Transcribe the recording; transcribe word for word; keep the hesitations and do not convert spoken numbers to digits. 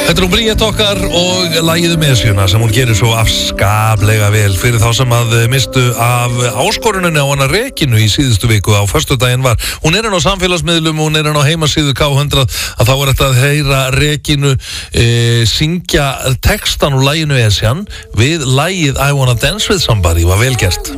Þetta er hún Bríett okkar og lagið um Esjuna sem hún gerir svo afskaplega vel fyrir þá sem að mistu af áskoruninu á hana Regínu í síðustu viku á föstudaginn var. Hún er inn á samfélagsmiðlum, hún er inn á heimasíðu K hundrað að þá er þetta að heyra Regínu e, syngja textan úr laginu Esjan við lagið I Wanna Dance With Somebody, var vel gert.